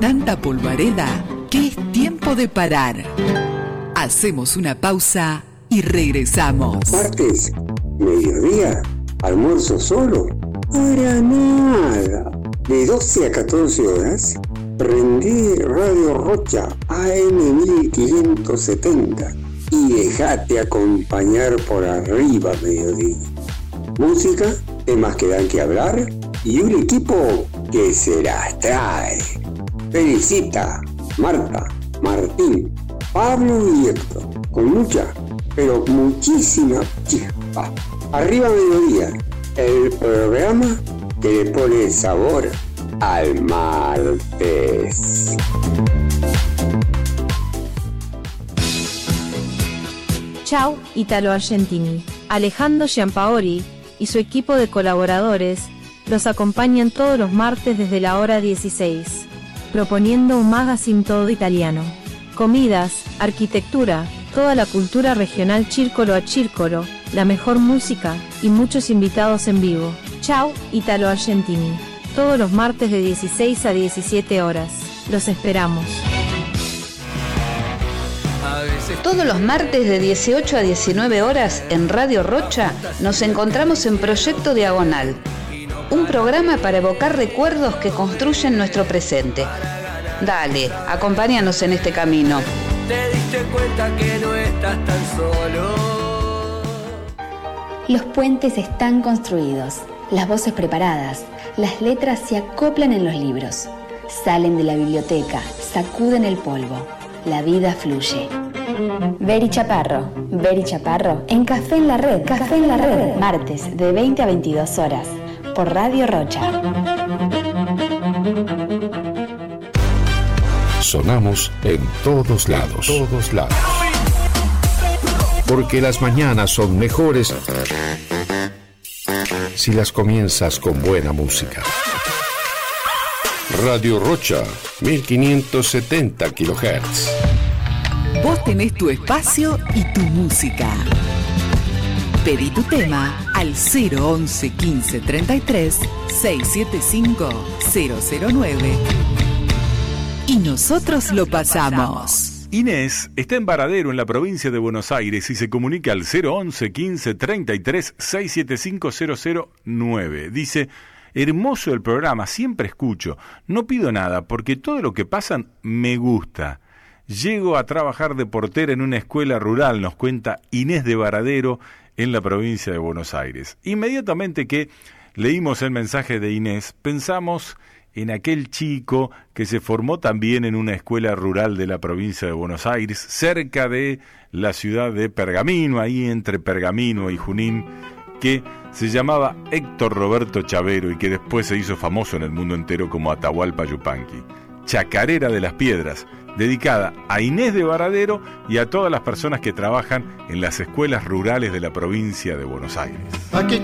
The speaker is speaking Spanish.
tanta polvareda que es tiempo de parar. Hacemos una pausa y regresamos. Martes, mediodía, almuerzo solo. Para nada. De 12 a 14 horas, prendí Radio Rocha AM 1570 y dejate acompañar por arriba mediodía. Música, temas que dan que hablar y un equipo que se las trae. Felicita, Marta, Martín, Pablo y Héctor, con mucha, pero muchísima chispa. Arriba mediodía, el programa que le pone sabor al martes. Ciao Italo Argentini. Alejandro Giampaoli y su equipo de colaboradores los acompañan todos los martes desde la hora 16, proponiendo un magazine todo italiano. Comidas, arquitectura, toda la cultura regional círcolo a círcolo, la mejor música y muchos invitados en vivo. Ciao Italo Argentini. Todos los martes de 16 a 17 horas. Los esperamos. Todos los martes de 18 a 19 horas en Radio Rocha nos encontramos en Proyecto Diagonal, un programa para evocar recuerdos que construyen nuestro presente. Dale, acompáñanos en este camino. Te diste cuenta que no estás tan solo. Los puentes están construidos, las voces preparadas, las letras se acoplan en los libros, salen de la biblioteca, sacuden el polvo, la vida fluye. Beri Chaparro, en Café en la Red, martes de 20 a 22 horas, por Radio Rocha. Sonamos en todos lados. Porque las mañanas son mejores si las comienzas con buena música. Radio Rocha, 1570 kHz. Vos tenés tu espacio y tu música. Pedí tu tema al 011 15 33 675 009 y nosotros lo pasamos. Inés está en Varadero, en la provincia de Buenos Aires, y se comunica al 011 15 33 675 009. Dice: hermoso el programa, siempre escucho, no pido nada porque todo lo que pasan me gusta. Llego a trabajar de portera en una escuela rural, nos cuenta Inés de Varadero, en la provincia de Buenos Aires. Inmediatamente que leímos el mensaje de Inés, pensamos en aquel chico que se formó también en una escuela rural de la provincia de Buenos Aires, cerca de la ciudad de Pergamino, ahí entre Pergamino y Junín, que se llamaba Héctor Roberto Chavero y que después se hizo famoso en el mundo entero como Atahualpa Yupanqui. Chacarera de las Piedras, dedicada a Inés de Varadero y a todas las personas que trabajan en las escuelas rurales de la provincia de Buenos Aires. Aquí